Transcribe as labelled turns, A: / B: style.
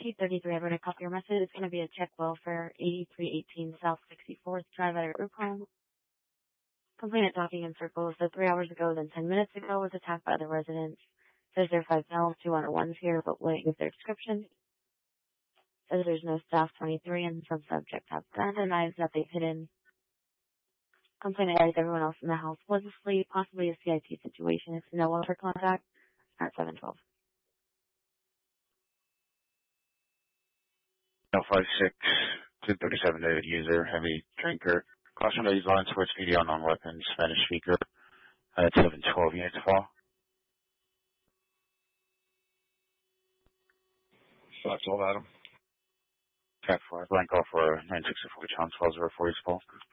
A: T33, I'm going to copy your message. It's going to be a check welfare, 8318 South 64th Drive at a group home. Complainant talking in circles. So 3 hours ago, then 10 minutes ago, was attacked by the residents. Says there are 5 males, 2 under 1s here, but wait with their description. Says there's no staff 23 and some subjects have guns and knives that they've hidden. Complainant adds everyone else in the house was asleep, possibly a CIT situation. It's no other contact at 712.
B: 056, 237 David user, heavy drinker. Caution to use line switch video non-weapon, Spanish speaker. At 712 units fall.
C: Shots all Adam.
B: Cat 4, blank off for 964 John 1204 fall.